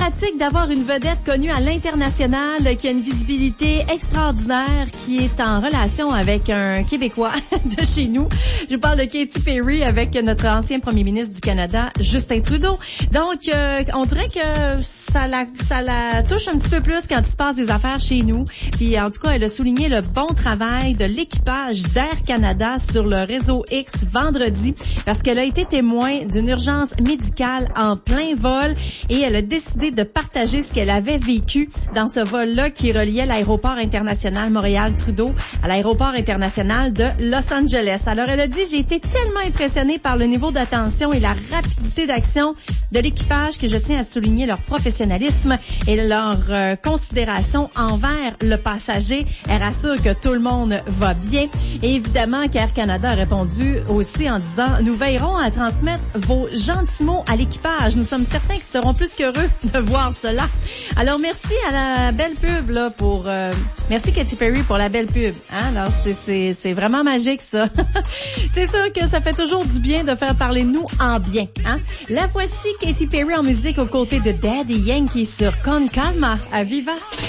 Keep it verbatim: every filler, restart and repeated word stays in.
pratique d'avoir une vedette connue à l'international, qui a une visibilité extraordinaire, qui est en relation avec un Québécois de chez nous. Je vous parle de Katy Perry avec notre ancien premier ministre du Canada, Justin Trudeau. Donc, euh, on dirait que ça la, ça la touche un petit peu plus quand il se passe des affaires chez nous. Puis, en tout cas, elle a souligné le bon travail de l'équipage d'Air Canada sur le réseau X vendredi, parce qu'elle a été témoin d'une urgence médicale en plein vol et elle a décidé de partager ce qu'elle avait vécu dans ce vol-là qui reliait l'aéroport international Montréal-Trudeau à l'aéroport international de Los Angeles. Alors, elle a dit, j'ai été tellement impressionnée par le niveau d'attention et la rapidité d'action de l'équipage que je tiens à souligner leur professionnalisme et leur euh, considération envers le passager. Elle rassure que tout le monde va bien. Et évidemment qu'Air Canada a répondu aussi en disant, nous veillerons à transmettre vos gentils mots à l'équipage. Nous sommes certains qu'ils seront plus qu'heureux de voir cela. Alors, merci à la belle pub, là, pour, euh, merci Katy Perry pour la belle pub. Hein? Alors, c'est, c'est, c'est vraiment magique, ça. C'est sûr que ça fait toujours du bien de faire parler de nous en bien, hein? La voici, Katy Perry en musique aux côtés de Daddy Yankee sur Con Calma à Viva.